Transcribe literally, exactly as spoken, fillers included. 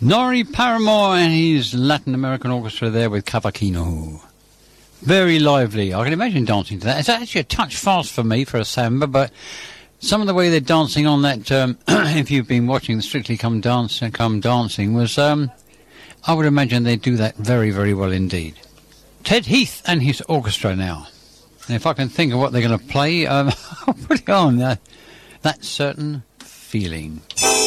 Norrie Paramore and his Latin American orchestra there with Cavaquinho. Very lively. I can imagine dancing to that. It's actually a touch fast for me for a samba, but some of the way they're dancing on that, um, if you've been watching the Strictly Come Dance, Come Dancing, was, um, I would imagine they do that very, very well indeed. Ted Heath and his orchestra now. And if I can think of what they're going to play, um, I'll put it on. Uh, that certain feeling.